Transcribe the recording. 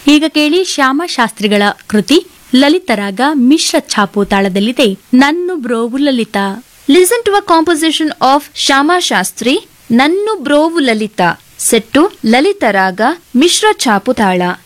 ಈಗ ಕೇಳಿ ಶ್ಯಾಮಶಾಸ್ತ್ರಿಗಳ ಕೃತಿ ಲಲಿತರಾಗ ಮಿಶ್ರ ಛಾಪು ತಾಳದಲ್ಲಿದೆ ನನ್ನು ಬ್ರೋವು Lalitha. Listen to a composition of Shama Shastri, Nannu Brovu Lalita, set to Lalitaraga Mishra Chaputala.